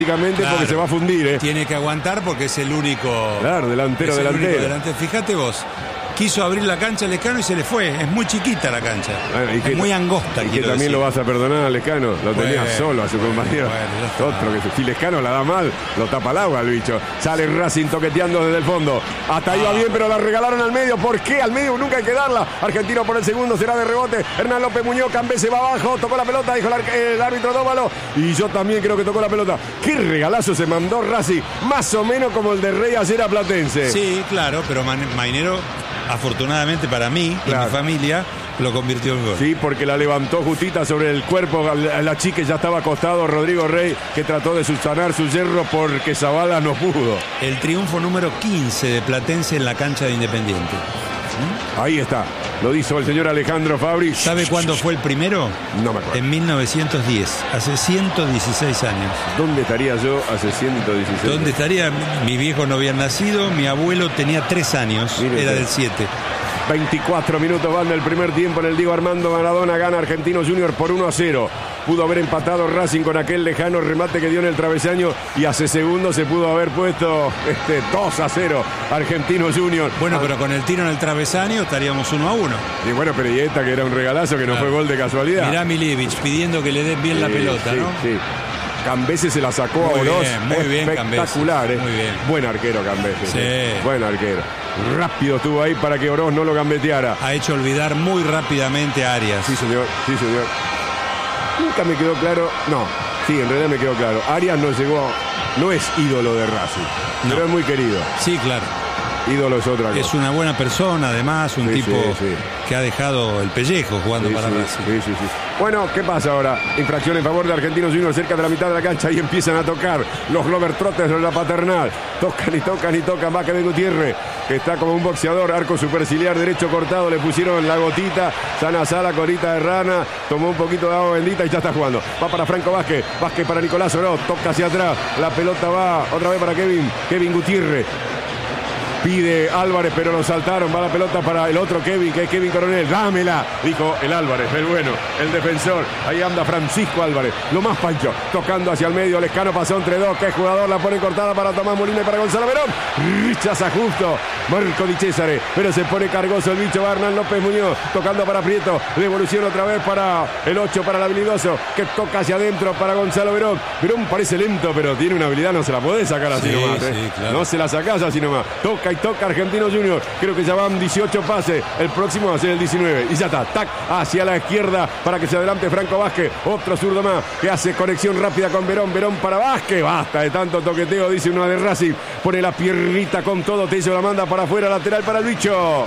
Porque se va a fundir, ¿eh? Tiene que aguantar porque es el único. Claro, delantero. Fíjate vos, quiso abrir la cancha a Lescano y se le fue. Es muy chiquita la cancha. Bueno, es muy angosta. Y que también decir. Lo vas a perdonar a Lescano. Lo tenía solo a su compañero. Otro que si Lescano la da mal, lo tapa al agua el bicho. Sale Racing toqueteando desde el fondo. Hasta ahí va bien, pero la regalaron al medio. ¿Por qué? Al medio nunca hay que darla. Argentino por el segundo, será de rebote. Hernán López Muñoz, Cambé se va abajo. Tocó la pelota, dijo el árbitro Dóvalo. Y yo también creo que tocó la pelota. ¡Qué regalazo se mandó Racing! Más o menos como el de Rey ayer a Platense. Sí, claro, pero Mainero, afortunadamente para mí y mi familia, lo convirtió en gol. Sí, porque la levantó justita sobre el cuerpo. La chica ya estaba acostado, Rodrigo Rey, que trató de subsanar su yerro porque Zavala no pudo. El triunfo número 15 de Platense en la cancha de Independiente. Ahí está, lo hizo el señor Alejandro Fabri. ¿Sabe cuándo fue el primero? No me acuerdo. En 1910, hace 116 años. ¿Dónde estaría yo hace 116 años? ¿Dónde estaría? Mis viejos no habían nacido, mi abuelo tenía 3 años, era del 7. 24 minutos van del primer tiempo en el Diego Armando Maradona. Gana Argentinos Juniors por 1-0. Pudo haber empatado Racing con aquel lejano remate que dio en el travesaño y hace segundos se pudo haber puesto 2-0 Argentinos Juniors. Bueno, pero con el tiro en el travesaño estaríamos 1-1. Y bueno, pero y esta que era un regalazo que no fue gol de casualidad. Mirá Milievich pidiendo que le den bien la pelota, ¿no? Sí. Cambese se la sacó a Oroz. Muy bien, espectacular, Cambese. Muy bien. Buen arquero Cambese. Sí. Buen arquero. Rápido estuvo ahí para que Oroz no lo gambeteara. Ha hecho olvidar muy rápidamente a Arias. Sí, señor. Nunca me quedó claro. No, sí, en realidad me quedó claro. Arias no es ídolo de Racing, pero es muy querido. Sí, claro. Ídolo es otra cosa. Es una buena persona, además, un tipo que ha dejado el pellejo jugando para Racing. Sí. Bueno, ¿qué pasa ahora? Infracción en favor de Argentinos Juniors cerca de la mitad de la cancha y empiezan a tocar los Glover Trotters de la Paternal. Tocan. Va Kevin Gutiérrez, que está como un boxeador, arco superciliar derecho cortado, le pusieron la gotita, sana sala, colita de rana, tomó un poquito de agua bendita y ya está jugando. Va para Franco Vázquez para Nicolás Oroz, toca hacia atrás, la pelota va otra vez para Kevin Gutiérrez. Pide Álvarez, pero lo saltaron. Va la pelota para el otro Kevin, que es Kevin Coronel. Dámela, dijo el Álvarez, el bueno, el defensor. Ahí anda Francisco Álvarez, lo más pancho. Tocando hacia el medio, Lescano pasó entre dos. Que jugador la pone cortada para Tomás Molina y para Gonzalo Verón. Rechaza justo Marco Di Césare, pero se pone cargoso el bicho. Va Hernán López Muñoz, tocando para Prieto. Devolución otra vez para el 8, para el habilidoso, que toca hacia adentro para Gonzalo Verón. Verón parece lento, pero tiene una habilidad, no se la podés sacar así nomás. Claro. No se la sacás así nomás. Toca Argentinos Juniors. Creo que ya van 18 pases. El próximo va a ser el 19. Y ya está. Tac hacia la izquierda para que se adelante Franco Vázquez. Otro zurdo más que hace conexión rápida con Verón. Verón para Vázquez. Basta de tanto toqueteo, dice uno de Racing. Pone la piernita con todo. Te hizo la manda para afuera. Lateral para el bicho.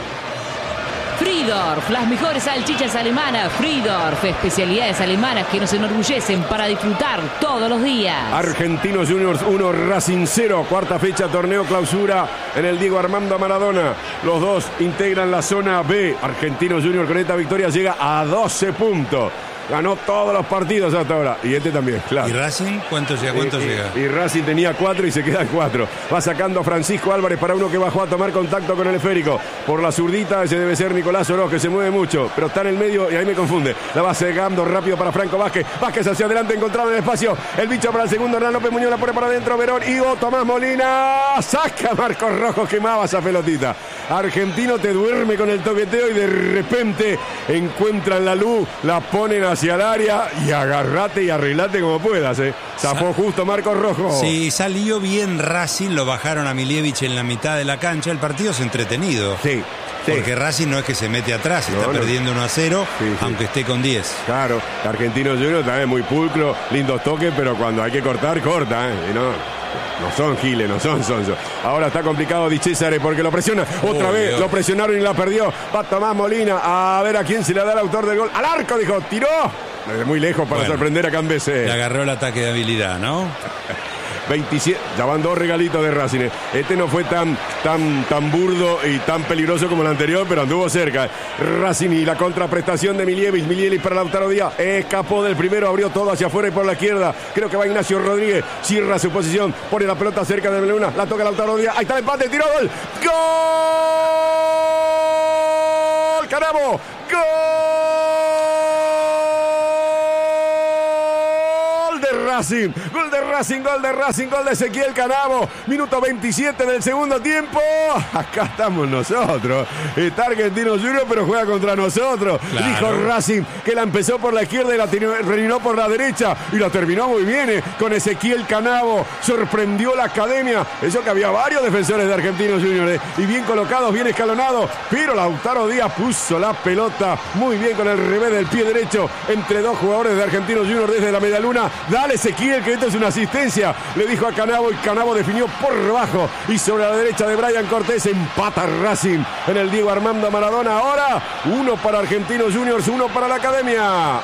Friedorf, las mejores salchichas alemanas. Friedorf, especialidades alemanas que nos enorgullecen para disfrutar todos los días. Argentinos Juniors 1, Racing 0. Cuarta fecha, torneo clausura en el Diego Armando Maradona. Los dos integran la zona B. Argentinos Juniors con esta victoria llega a 12 puntos. Ganó todos los partidos hasta ahora. Y este también, claro. ¿Y Racing cuánto llega? Y Racing tenía 4 y se queda en 4. Va sacando a Francisco Álvarez para uno que bajó a tomar contacto con el esférico. Por la zurdita, ese debe ser Nicolás Oroz, que se mueve mucho, pero está en el medio y ahí me confunde. La va sacando rápido para Franco Vázquez. Vázquez hacia adelante, encontrado en el espacio. El bicho para el segundo, Hernán López Muñoz la pone para adentro. Verón y Tomás Molina. Saca Marcos Rojo, quemaba esa pelotita. Argentino te duerme con el toqueteo y de repente encuentran la luz, la ponen hacia el área y agarrate y arreglate como puedas. Zafó justo Marcos Rojo. Sí, salió bien Racing, lo bajaron a Milievich en la mitad de la cancha. El partido es entretenido. Sí. Porque Racing no es que se mete atrás, está perdiendo 1-0, aunque esté con 10. Claro, Argentinos Juniors también muy pulcro, lindos toques, pero cuando hay que cortar, corta. Y no son giles, no son sonsos. Ahora está complicado Di Césare porque lo presiona. Otra vez Dios. Lo presionaron y la perdió. Va Tomás Molina a ver a quién se le da el autor del gol. Al arco, dijo, tiró. Desde muy lejos para sorprender a Cambese. Le agarró el ataque de habilidad, ¿no? 27, ya van 2 regalitos de Racing. Este no fue tan burdo y tan peligroso como el anterior, pero anduvo cerca. Racing y la contraprestación de Milievich para Lautaro Díaz. Escapó del primero, abrió todo hacia afuera y por la izquierda. Creo que va Ignacio Rodríguez. Cierra su posición, pone la pelota cerca de Meluna. La toca Lautaro Díaz. Ahí está el empate, tiró gol. ¡Gol! ¡Caramo! ¡Gol de Racing! ¡Gol de Racing, gol de Ezequiel Canavo. Minuto 27 del segundo tiempo. Acá estamos nosotros. Está Argentinos Juniors, pero juega contra nosotros. Claro. Dijo Racing que la empezó por la izquierda y la terminó por la derecha. Y la terminó muy bien con Ezequiel Canavo. Sorprendió la academia. Eso que había varios defensores de Argentinos Juniors. Y bien colocados, bien escalonados. Pero Lautaro Díaz puso la pelota muy bien con el revés del pie derecho entre dos jugadores de Argentinos Juniors desde la medialuna. Dale, Ezequiel, que esto es una asistencia, le dijo a Canavo, y Canavo definió por bajo. Y sobre la derecha de Brian Cortés empata Racing en el Diego Armando Maradona. Ahora, 1 para Argentinos Juniors, 1 para la academia.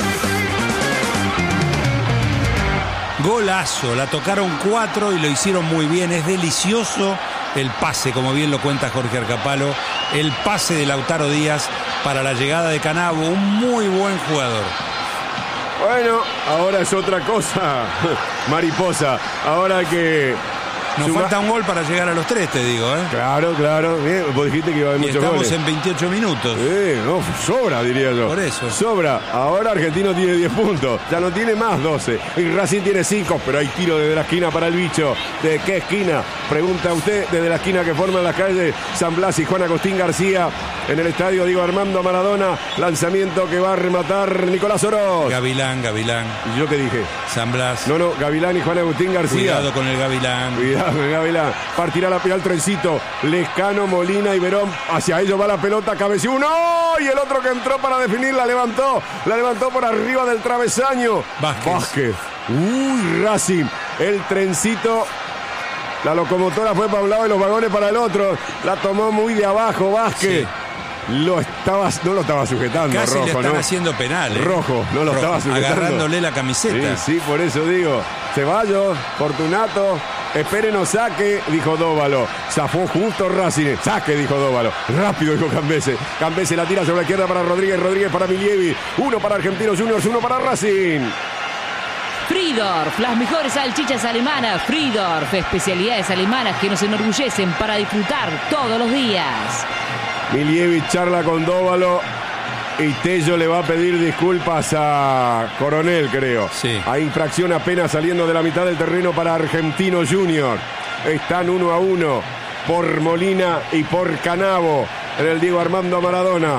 Golazo, la tocaron 4 y lo hicieron muy bien. Es delicioso el pase, como bien lo cuenta Jorge Arcapalo. El pase de Lautaro Díaz para la llegada de Canavo, un muy buen jugador. Bueno, ahora es otra cosa, mariposa. Ahora que... Nos falta un gol para llegar a los 3, te digo, ¿eh? Claro. Bien, vos dijiste que iba a haber muchos goles. Estamos en 28 minutos. No, sobra, diría yo. Por eso. Sobra. Ahora Argentino tiene 10 puntos. Ya no tiene más 12. Y Racing tiene 5, pero hay tiro desde la esquina para el bicho. ¿De qué esquina? Pregunta usted, desde la esquina que forman las calles San Blas y Juan Agustín García. En el estadio Diego Armando Maradona. Lanzamiento que va a rematar Nicolás Oroz. Gavilán. ¿Y yo qué dije? San Blas. No, Gavilán y Juan Agustín García. Cuidado con el Gavilán. Gavilán. Partirá la pelota al trencito. Lescano, Molina y Verón. Hacia ellos va la pelota. Cabeció uno. Y el otro que entró para definir la levantó. La levantó por arriba del travesaño. Vázquez. Racing. El trencito. La locomotora fue para un lado y los vagones para el otro. La tomó muy de abajo Vázquez. Sí. No lo estaba sujetando. Casi Rojo, le están ¿no? haciendo penal. Rojo, no lo estaba sujetando. Agarrándole la camiseta. Sí, por eso digo. Ceballos, Fortunato, espérenos saque, dijo Dóvalo. Zafó justo Racing. Saque, dijo Dóvalo. Rápido, dijo Cambese. Cambese la tira sobre la izquierda para Rodríguez. Rodríguez para Milievi. 1 para Argentinos Juniors, 1 para Racing. Friedorf, las mejores salchichas alemanas. Friedorf, especialidades alemanas que nos enorgullecen para disfrutar todos los días. Milievi charla con Dóvalo y Tello le va a pedir disculpas a Coronel, creo. Sí. Hay infracción apenas saliendo de la mitad del terreno para Argentinos Juniors. Están 1-1 por Molina y por Canavo en el Diego Armando Maradona.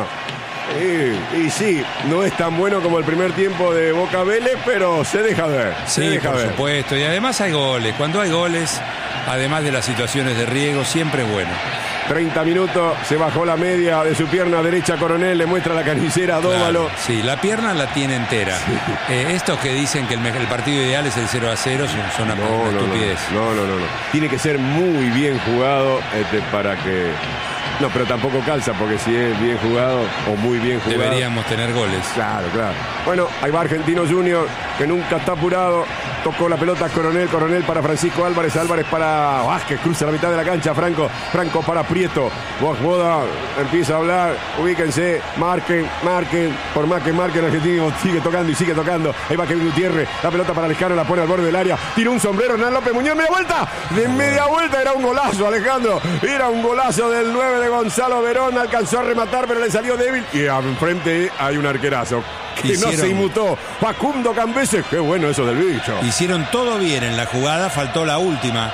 Y sí, no es tan bueno como el primer tiempo de Boca Vélez, pero se deja ver. Sí, por supuesto. Y además hay goles. Cuando hay goles, además de las situaciones de riego, siempre es bueno. 30 minutos, se bajó la media de su pierna derecha Coronel, le muestra la carnicera a Dóvalo. Claro, sí, la pierna la tiene entera. Sí. Estos que dicen que el partido ideal es el 0-0 son una estupidez. No. Tiene que ser muy bien jugado para que... No, pero tampoco calza, porque si es bien jugado o muy bien jugado... Deberíamos tener goles. Claro. Bueno, ahí va Argentinos Juniors, que nunca está apurado. Tocó la pelota Coronel para Francisco Álvarez para Vázquez, cruza la mitad de la cancha, Franco para Prieto. Boda empieza a hablar, ubíquense, marquen, por más que marquen, Argentino sigue tocando. Ahí va Kevin Gutiérrez, la pelota para Lescano, la pone al borde del área, tiró un sombrero Hernán López Muñoz, media vuelta, era un golazo, Alejandro, era un golazo del 9 de Gonzalo Verón, alcanzó a rematar, pero le salió débil, y enfrente hay un arquerazo que no se inmutó, Facundo Cambese. Qué bueno eso del bicho. Hicieron todo bien en la jugada, faltó la última.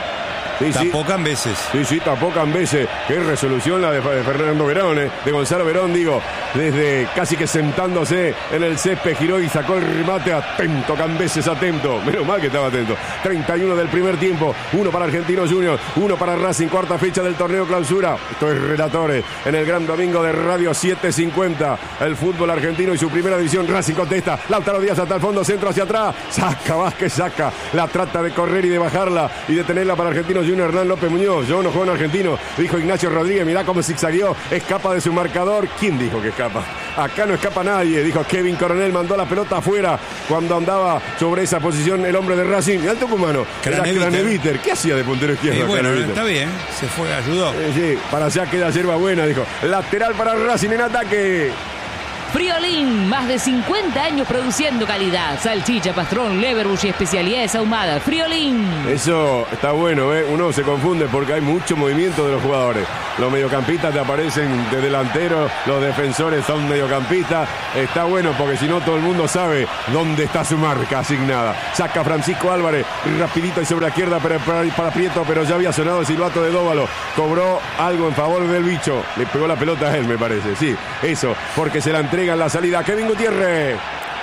Tapó Cambese. Sí, tapó Cambese. Qué resolución la de Fernando Verón, de Gonzalo Verón, desde casi que sentándose en el césped, giró y sacó el remate. Atento, Cambese, atento. Menos mal que estaba atento. 31 del primer tiempo, 1 para Argentinos Juniors, 1 para Racing, cuarta fecha del torneo clausura. Esto es Relatores en el Gran Domingo de Radio 750. El fútbol argentino y su primera división. Racing contesta, Lautaro Díaz hasta el fondo, centro hacia atrás. Saca, Vázquez saca. La trata de correr y de bajarla y de tenerla para Argentinos Juniors. Hernán López Muñoz, yo no juego en Argentino, dijo Ignacio Rodríguez, mirá cómo zigzagueó, escapa de su marcador. ¿Quién dijo que escapa? Acá no escapa nadie, dijo Kevin Coronel, mandó la pelota afuera cuando andaba sobre esa posición el hombre de Racing, el tucumano, Craneviter. ¿Qué hacía de puntero izquierdo? Bueno, está bien, se fue, ayudó. Sí, para allá queda yerba buena, dijo. Lateral para Racing en ataque. Friolín, más de 50 años produciendo calidad. Salchicha, pastrón, leverbush y especialidades ahumadas. Friolín. Eso está bueno, ¿eh? Uno se confunde porque hay mucho movimiento de los jugadores. Los mediocampistas te aparecen de delantero, los defensores son mediocampistas. Está bueno porque si no todo el mundo sabe dónde está su marca asignada. Saca Francisco Álvarez, rapidito y sobre la izquierda para Prieto, pero ya había sonado el silbato de Dóvalo. Cobró algo en favor del bicho. Le pegó la pelota a él, me parece. Sí, eso, porque se la entrega en la salida Kevin Gutiérrez.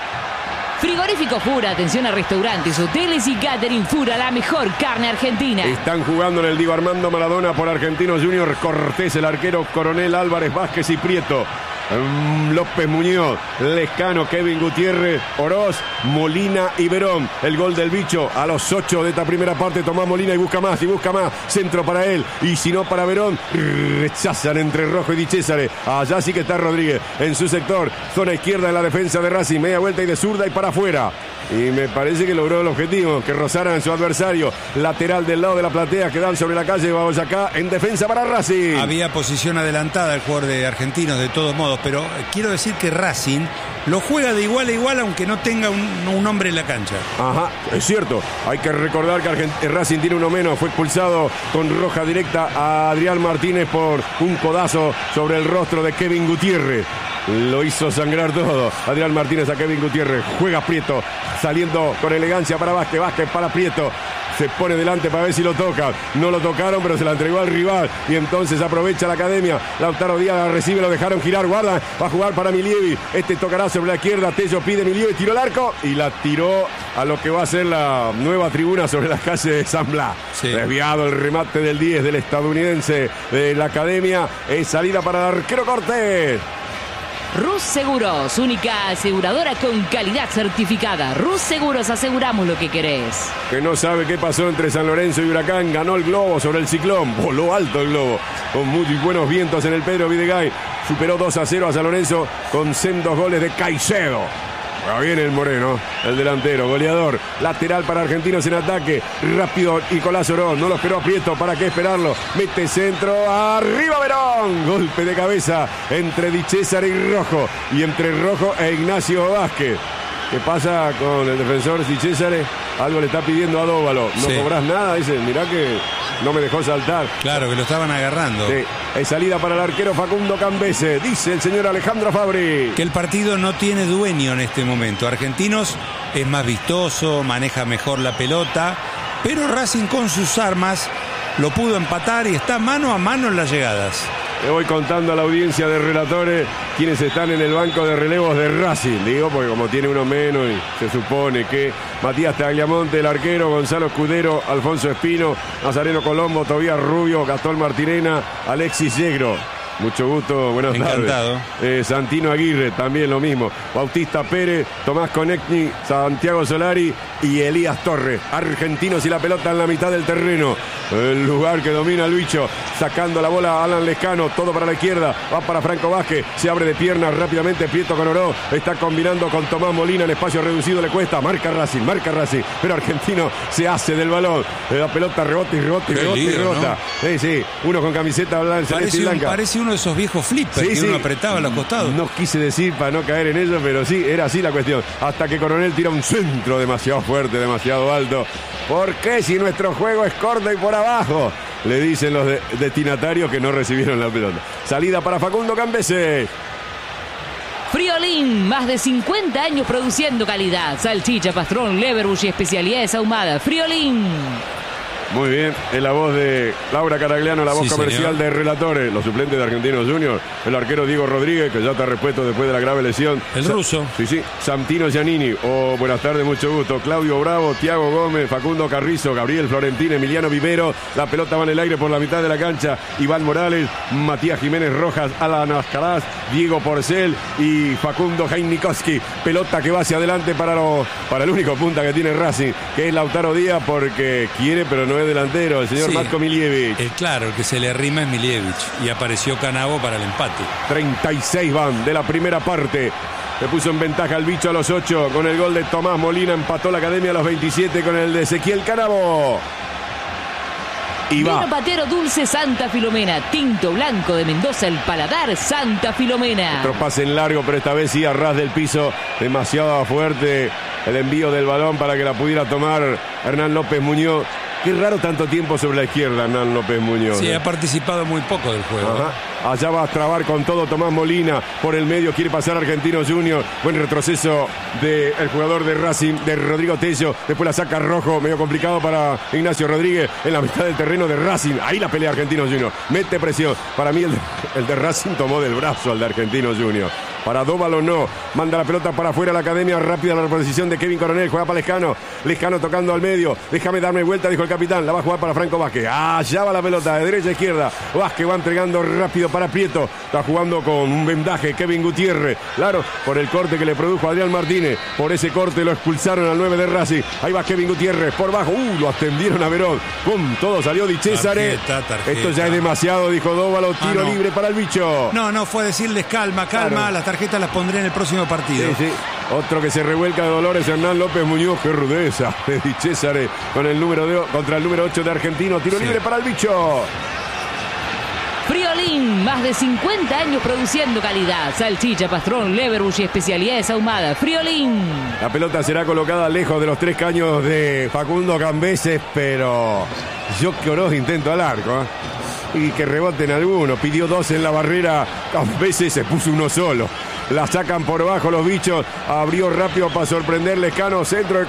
Frigorífico Fura, atención a restaurantes, hoteles y catering. Fura, la mejor carne argentina. Están jugando en el Diego Armando Maradona por Argentinos Juniors. Cortés, el arquero, Coronel, Álvarez, Vázquez y Prieto. López Muñoz, Lescano, Kevin Gutiérrez, Oroz, Molina y Verón. El gol del bicho a los 8 de esta primera parte. Tomás Molina y busca más, centro para él, y si no para Verón. Rechazan entre Rojo y Di Césare. Allá sí que está Rodríguez en su sector, zona izquierda en la defensa de Racing, media vuelta y de zurda y para afuera. Y me parece que logró el objetivo, que rozaran a su adversario. Lateral del lado de la platea, que dan sobre la calle. Vamos acá en defensa para Racing. Había posición adelantada el jugador de Argentinos de todos modos, pero quiero decir que Racing lo juega de igual a igual aunque no tenga un hombre en la cancha. Ajá, es cierto. Hay que recordar que Racing tiene uno menos. Fue expulsado con roja directa a Adrián Martínez por un codazo sobre el rostro de Kevin Gutiérrez. Lo hizo sangrar todo. Adrián Martínez a Kevin Gutiérrez. Juega Prieto, saliendo con elegancia para Vázquez. Vázquez para Prieto. Se pone delante para ver si lo tocan. No lo tocaron, pero se la entregó al rival. Y entonces aprovecha la academia. Lautaro Díaz la recibe, lo dejaron girar. Guarda, va a jugar para Milievi. Este tocará sobre la izquierda. Tello pide Milievi, tiró el arco. Y la tiró a lo que va a ser la nueva tribuna sobre las calles de San Blas. Sí. Desviado el remate del 10 del estadounidense de la academia. Es salida para el arquero Cortés. Rus Seguros, única aseguradora con calidad certificada. Rus Seguros, aseguramos lo que querés. Que no sabe qué pasó entre San Lorenzo y Huracán. Ganó el Globo sobre el Ciclón. Voló alto el Globo, con muy buenos vientos en el Pedro Videgain. Superó 2-0 a San Lorenzo con sendos goles de Caicedo. Ahora viene el Moreno, el delantero, goleador. Lateral para Argentinos en ataque. Rápido Nicolás Orón, no lo esperó a Prieto. ¿Para qué esperarlo? Mete centro, arriba Verón. Golpe de cabeza entre Di Césare y Rojo. Y entre Rojo e Ignacio Vázquez. ¿Qué pasa con el defensor Di Césare? Algo le está pidiendo a Dóvalo. No cobrás nada, dice. Mirá que no me dejó saltar. Claro, que lo estaban agarrando. Sí. Es salida para el arquero Facundo Cambese. Dice el señor Alejandro Fabri que el partido no tiene dueño en este momento. Argentinos es más vistoso, maneja mejor la pelota, pero Racing con sus armas lo pudo empatar y está mano a mano en las llegadas. Le voy contando a la audiencia de relatores quienes están en el banco de relevos de Racing. Digo, porque como tiene uno menos y se supone que Matías Tagliamonte, el arquero, Gonzalo Escudero, Alfonso Espino, Nazareno Colombo, Tobías Rubio, Gastón Martirena, Alexis Yegro. Mucho gusto, buenas Encantado. tardes. Santino Aguirre, también lo mismo. Bautista Pérez, Tomás Conecni, Santiago Solari y Elías Torres. Argentinos y la pelota en la mitad del terreno. El lugar que domina el bicho. Sacando la bola a Alan Lescano, todo para la izquierda. Va para Franco Vázquez, se abre de piernas rápidamente. Prieto con Oro, está combinando con Tomás Molina. El espacio reducido le cuesta. Marca Racing. Pero Argentino se hace del balón. La pelota rebota y rebota y rebota y rebota. ¿No? Sí, uno con camiseta celeste y blanca. Parece uno de esos viejos flippers que uno apretaba a los costados. No quise decir para no caer en ello, pero sí, era así la cuestión. Hasta que Coronel tira un centro demasiado fuerte, demasiado alto. ¿Por qué si nuestro juego es corto y por abajo? Le dicen los destinatarios que no recibieron la pelota. Salida para Facundo Cambese. Friolín, más de 50 años produciendo calidad. Salchicha, pastrón, leverbush y especialidades ahumadas. Friolín. Muy bien, es la voz de Laura Caragliano, la voz comercial de relatores, los suplentes de Argentinos Juniors, el arquero Diego Rodríguez, que ya está repuesto después de la grave lesión. El ruso. Sí, Santino Giannini, buenas tardes, mucho gusto. Claudio Bravo, Tiago Gómez, Facundo Carrizo, Gabriel Florentín, Emiliano Vivero, la pelota va en el aire por la mitad de la cancha, Iván Morales, Matías Jiménez Rojas, Alan Ascaraz, Diego Porcel y Facundo Heinikowski. Pelota que va hacia adelante para el único punta que tiene Racing, que es Lautaro Díaz, porque quiere, pero no es delantero, el señor Marco Miljevic. Claro, el que se le arrima es Miljevic. Y apareció Canavo para el empate. 36 van de la primera parte. Le puso en ventaja al bicho a los 8 con el gol de Tomás Molina. Empató la academia a los 27 con el de Ezequiel Canavo. Y va. Vino patero dulce Santa Filomena. Tinto blanco de Mendoza, el paladar Santa Filomena. Otro pase en largo, pero esta vez sí a ras del piso. Demasiado fuerte el envío del balón para que la pudiera tomar Hernán López Muñoz. Qué raro tanto tiempo sobre la izquierda, Hernán López Muñoz. Sí, ha participado muy poco del juego. Ajá. Allá va a trabar con todo Tomás Molina. Por el medio quiere pasar Argentinos Juniors. Buen retroceso del jugador de Racing, de Rodrigo Tello. Después la saca Rojo, medio complicado para Ignacio Rodríguez en la mitad del terreno de Racing. Ahí la pelea Argentinos Juniors. Mete presión. Para mí el de Racing tomó del brazo al de Argentinos Juniors. Para Dóvalo no. Manda la pelota para afuera la academia. Rápida la reposición de Kevin Coronel. Juega para Lescano. Lescano tocando al medio. Déjame darme vuelta, dijo el capitán. La va a jugar para Franco Vázquez. Allá va la pelota de derecha a izquierda. Vázquez va entregando rápido para Prieto. Está jugando con un vendaje Kevin Gutiérrez. Claro, por el corte que le produjo Adrián Martínez. Por ese corte lo expulsaron al 9 de Racing. Ahí va Kevin Gutiérrez. Por bajo. Lo atendieron a Verón. ¡Pum! Todo salió Di Césare. Tarjeta. Esto ya es demasiado, dijo Dóvalo. Tiro libre para el bicho. No, fue decirles calma. Claro. Las tarjetas las pondré en el próximo partido. Sí. Otro que se revuelca de dolores, Hernán López Muñoz. Qué rudeza de Di Césare con el contra el número 8 de Argentino. Tiro libre para el bicho. Friolín, más de 50 años produciendo calidad. Salchicha, pastrón, leverbush y especialidades ahumadas. Friolín. La pelota será colocada lejos de los 3 caños de Facundo Cambeses, pero Jockey Oroz intento al arco. Y que reboten algunos. Pidió 2 en la barrera. Cambeses se puso uno solo. La sacan por bajo los bichos. Abrió rápido para sorprender Lescano. Centro de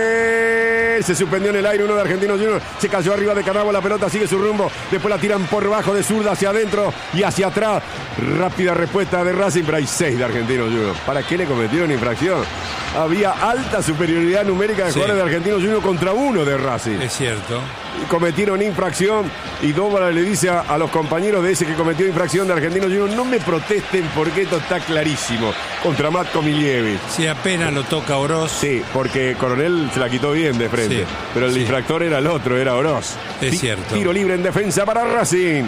Coronel. Se suspendió en el aire uno de Argentinos Juniors. Se cayó arriba de Canabo. La pelota sigue su rumbo. Después la tiran por bajo de zurda hacia adentro y hacia atrás. Rápida respuesta de Racing. Pero hay 6 de Argentinos Juniors. ¿Para qué le cometieron infracción? Había alta superioridad numérica de jugadores de Argentinos Juniors contra 1 de Racing. Es cierto. Cometieron infracción y Dóvalo le dice a los compañeros de ese que cometió infracción de Argentinos Juniors: no me protesten porque esto está clarísimo. Contra Matko Miljevic. Sí, apenas lo toca Oroz. Sí, porque Coronel se la quitó bien de frente. Sí, pero el infractor era el otro, era Oroz. Es cierto. Tiro libre en defensa para Racing.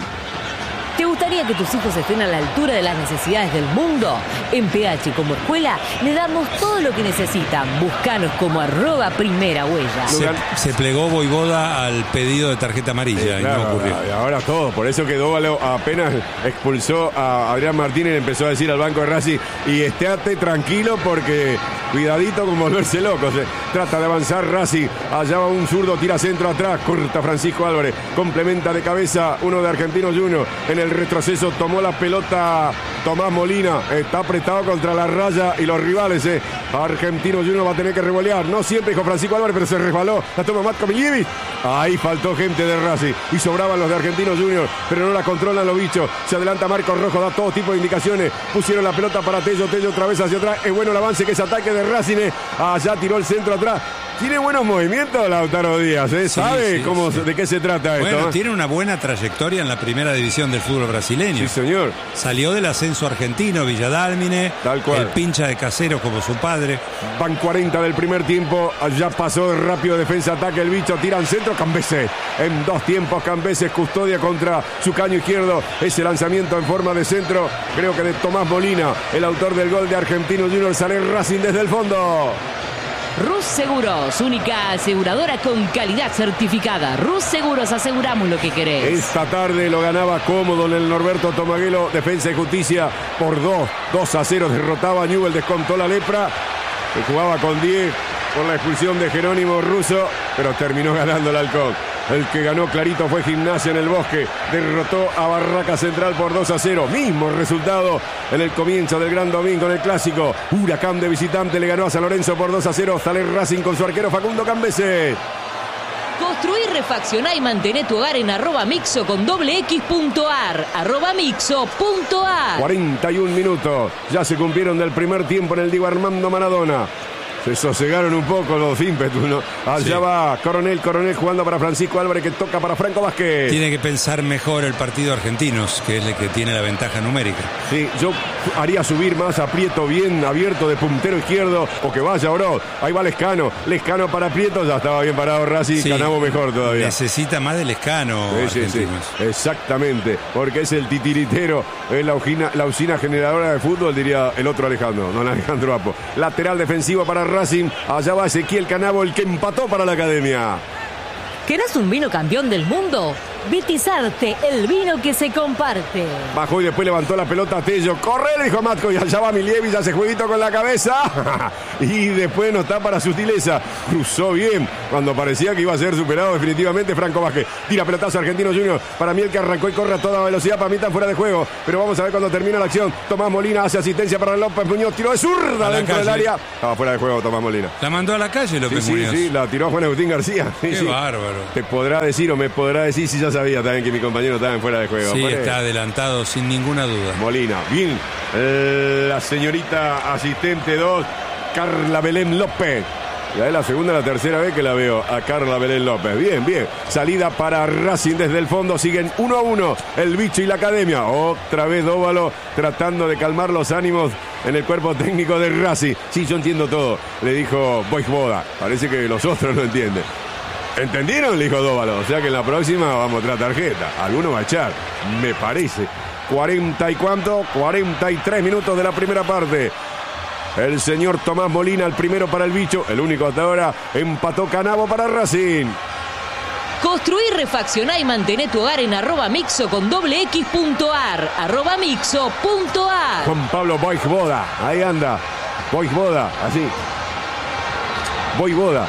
¿Te gustaría que tus hijos estén a la altura de las necesidades del mundo? En PH como escuela le damos todo lo que necesitan. Búscanos como @primerahuella. Se plegó Voivoda al pedido de tarjeta amarilla y no ocurrió. Y ahora todo, por eso que Dóvalo apenas expulsó a Adrián Martínez, empezó a decir al banco de Racing: y estate tranquilo porque cuidadito con volverse loco. Se trata de avanzar Racing. Allá va un zurdo, tira centro atrás, corta Francisco Álvarez, complementa de cabeza uno de Argentinos Juniors. En el retroceso tomó la pelota Tomás Molina. Está apretado contra la raya y los rivales. Argentinos Juniors va a tener que revolear. No siempre, dijo Francisco Álvarez, pero se resbaló. La toma Matko Miljevic. Ahí faltó gente de Racing y sobraban los de Argentinos Juniors, pero no la controlan los bichos. Se adelanta Marcos Rojo, da todo tipo de indicaciones. Pusieron la pelota para Tello otra vez hacia atrás. Es bueno el avance, que es ataque de Racing. Allá tiró el centro atrás. Tiene buenos movimientos Lautaro Díaz, ¿sabe de qué se trata esto? Bueno, tiene una buena trayectoria en la primera división del fútbol brasileño. Sí, señor. Salió del ascenso argentino, Villadálmine, tal cual. El pincha de Casero como su padre. Van 40 del primer tiempo, ya pasó rápido defensa-ataque el bicho, tiran centro, Cambeses. En 2 tiempos Cambeses custodia contra su caño izquierdo. Ese lanzamiento en forma de centro, creo que de Tomás Molina, el autor del gol de Argentinos Juniors. Sale Racing desde el fondo. Rus Seguros, única aseguradora con calidad certificada. Rus Seguros, aseguramos lo que querés. Esta tarde lo ganaba cómodo en el Norberto Tomaguelo, Defensa y Justicia, por 2-0 derrotaba a Newell, descontó la lepra, que jugaba con 10 por la expulsión de Jerónimo Russo, pero terminó ganando el Halcón. El que ganó clarito fue Gimnasia en el Bosque. Derrotó a Barraca Central por 2-0. Mismo resultado en el comienzo del Gran Domingo en el Clásico. Huracán de visitante le ganó a San Lorenzo por 2-0. Sale Racing con su arquero Facundo Cambeses. Construir, refaccionar y mantener tu hogar en @mixo con .x.ar. @mixo.ar. 41 minutos. Ya se cumplieron del primer tiempo en el Diego Armando Maradona. Se sosegaron un poco los ímpetus, ¿no? Allá va Coronel jugando para Francisco Álvarez, que toca para Franco Vázquez. Tiene que pensar mejor el partido Argentinos, que es el que tiene la ventaja numérica. Sí, yo haría subir más a Prieto bien abierto de puntero izquierdo, o que vaya Oroz. Ahí va Lescano para Prieto, ya estaba bien parado Racing, Canabo mejor todavía. Necesita más de Lescano, Argentinos. Sí, exactamente, porque es el titiritero, es la usina generadora de fútbol, diría el otro Alejandro, don Alejandro Apo. Lateral defensivo para Racing, allá va Ezequiel Canabo, el que empató para la academia. ¿Querés un vino campeón del mundo? Vitizarte, el vino que se comparte. Bajó y después levantó la pelota a Tello. ¡Corre! Le dijo Matko. Y allá va Miljevic, hace jueguito con la cabeza. Y después no está para sutileza. Cruzó bien cuando parecía que iba a ser superado definitivamente Franco Vázquez. Tira pelotazo Argentino Junior. Para mí el que arrancó y corre a toda velocidad. Para mí está fuera de juego. Pero vamos a ver cuando termina la acción. Tomás Molina hace asistencia para López Muñoz. Tiró de zurda dentro del área. Estaba fuera de juego Tomás Molina. La mandó a la calle López Muñoz. Sí, la tiró Juan Agustín García. Qué bárbaro. Te podrá decir o me podrá decir si ya sabía también que mi compañero estaba en fuera de juego. Sí, está adelantado sin ninguna duda. Molina, bien. La señorita asistente 2, Carla Belén López. Ya es la segunda o la tercera vez que la veo a Carla Belén López. Bien, bien. Salida para Racing desde el fondo. Siguen 1-1 el Bicho y la Academia. Otra vez Dóvalo tratando de calmar los ánimos en el cuerpo técnico de Racing. Sí, yo entiendo todo, le dijo Boisboda. Parece que los otros no entienden. ¿Entendieron? Le dijo Dóvalo. O sea que en la próxima vamos a traer tarjeta. Alguno va a echar, me parece. 43 minutos de la primera parte. El señor Tomás Molina, el primero para el Bicho. El único hasta ahora. Empató Canavo para Racing. Construí, refaccioná y mantené tu hogar en @mixo con $x.ar. @mixo.ar. Juan Pablo Boisboda. Ahí anda. Boisboda. Así. Boisboda.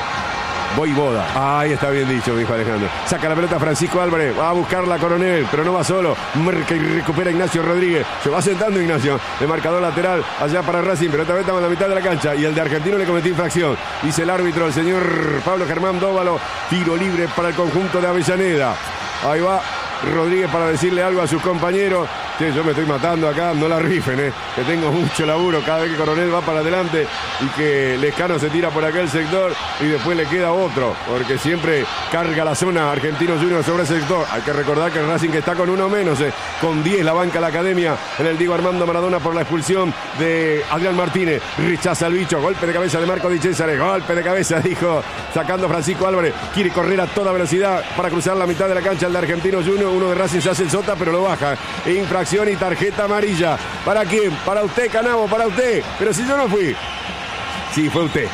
Ahí está bien dicho, dijo Alejandro. Saca la pelota Francisco Álvarez. Va a buscarla Coronel, pero no va solo. Marca y recupera Ignacio Rodríguez. Se va sentando Ignacio. De marcador lateral allá para Racing, pero esta vez estamos en la mitad de la cancha. Y el de Argentino le cometió infracción. Dice el árbitro, el señor Pablo Germán Dóvalo. Tiro libre para el conjunto de Avellaneda. Ahí va Rodríguez para decirle algo a sus compañeros. Sí, yo me estoy matando acá, no la rifen, que tengo mucho laburo cada vez que Coronel va para adelante y que Lescano se tira por aquel sector y después le queda otro, porque siempre carga la zona Argentino Junior sobre ese sector. Hay que recordar que el Racing que está con uno menos, con 10 la banca la Academia en el Diego Armando Maradona por la expulsión de Adrián Martínez. Rechaza el Bicho, golpe de cabeza de Marco Di César, golpe de cabeza, dijo, sacando Francisco Álvarez. Quiere correr a toda velocidad para cruzar la mitad de la cancha el de Argentino Junior. Uno de Racing se hace el sota, pero lo baja. Infracción y tarjeta amarilla. ¿Para quién? Para usted, Canavo, para usted. Pero si yo no fui. Sí, fue usted.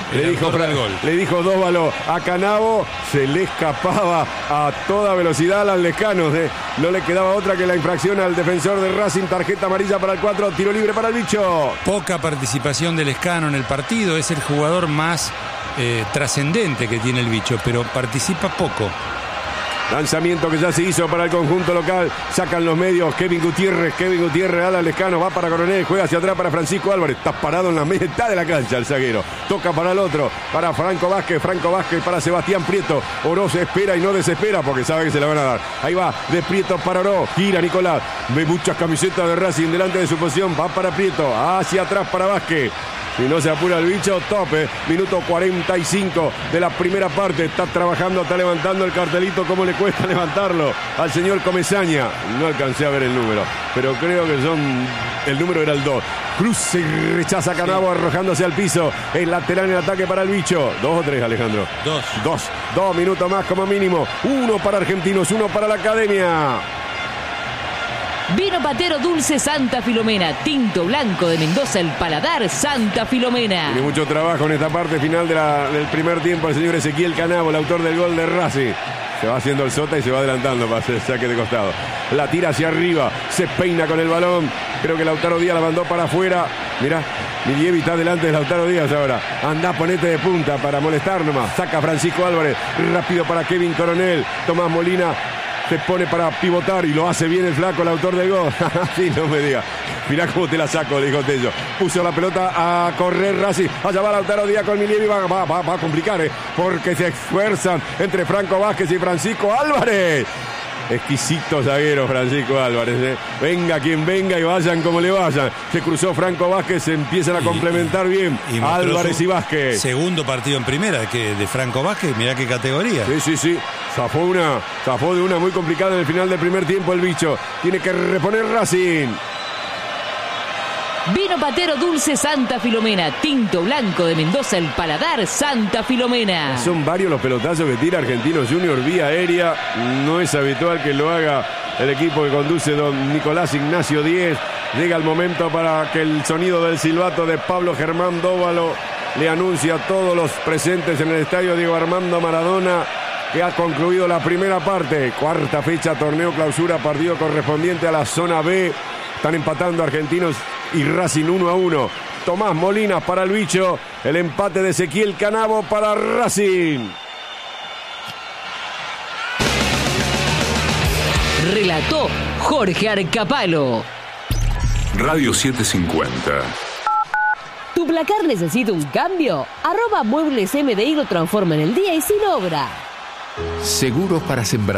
Le dijo Dóvalo a Canavo. Se le escapaba a toda velocidad al Lescano. No le quedaba otra que la infracción al defensor de Racing. Tarjeta amarilla para el 4. Tiro libre para el Bicho. Poca participación de Lescano en el partido. Es el jugador más trascendente que tiene el Bicho, pero participa poco. Lanzamiento que ya se hizo para el conjunto local. Sacan los medios. Kevin Gutiérrez, ala Lescano, va para Coronel, juega hacia atrás para Francisco Álvarez. Está parado en la mitad de la cancha el zaguero. Toca para el otro, para Franco Vázquez para Sebastián Prieto. Oro se espera y no desespera porque sabe que se la van a dar. Ahí va, de Prieto para Oro. Gira Nicolás. Ve muchas camisetas de Racing delante de su posición. Va para Prieto, hacia atrás para Vázquez. Si no se apura el Bicho, tope. Minuto 45 de la primera parte. Está trabajando, está levantando el cartelito. ¿Cómo le cuesta levantarlo al señor Comesaña? No alcancé a ver el número, pero creo que el número era el 2. Cruce y rechaza Canavo, arrojándose al piso. El lateral en el ataque para el Bicho. 2 o 3, Alejandro. 2 minutos más como mínimo. 1 para Argentinos, 1 para la Academia. Vino Patero Dulce Santa Filomena. Tinto blanco de Mendoza, el paladar Santa Filomena. Tiene mucho trabajo en esta parte final del primer tiempo el señor Ezequiel Canavo, el autor del gol de Racing. Se va haciendo el sota y se va adelantando para hacer el saque de costado. La tira hacia arriba, se peina con el balón. Creo que Lautaro Díaz la mandó para afuera. Mirá, Miljevic está delante de Lautaro Díaz ahora. Anda, ponete de punta para molestar nomás. Saca Francisco Álvarez, rápido para Kevin Coronel. Tomás Molina se pone para pivotar y lo hace bien el flaco, el autor del gol. Sí, no me diga. Mirá cómo te la saco, dijo Tello. Puso la pelota a correr Racing. Allá va Lautaro Díaz con Miljevic. Va a complicar, porque se esfuerzan entre Franco Vázquez y Francisco Álvarez. Exquisito zaguero Francisco Álvarez. Venga quien venga y vayan como le vayan. Se cruzó Franco Vázquez, se empiezan a complementar bien Álvarez y Vázquez. Segundo partido en primera de Franco Vázquez, mirá qué categoría. Sí. Zafó de una muy complicada en el final del primer tiempo el Bicho. Tiene que reponer Racing. Vino Patero Dulce Santa Filomena. Tinto blanco de Mendoza, el paladar Santa Filomena. Son varios los pelotazos que tira Argentino Junior vía aérea. No es habitual que lo haga el equipo que conduce don Nicolás Ignacio Díez. Llega el momento para que el sonido del silbato de Pablo Germán Dóvalo le anuncie a todos los presentes en el estadio Diego Armando Maradona que ha concluido la primera parte. Cuarta fecha, torneo clausura, partido correspondiente a la zona B. Están empatando Argentinos y Racing 1-1. Tomás Molinas para el bicho. El empate de Ezequiel Canavo para Racing. Relató Jorge Arcapalo. Radio 750. ¿Tu placar necesita un cambio? @Muebles MDI lo transforma en el día y sin obra. Seguros para sembrar.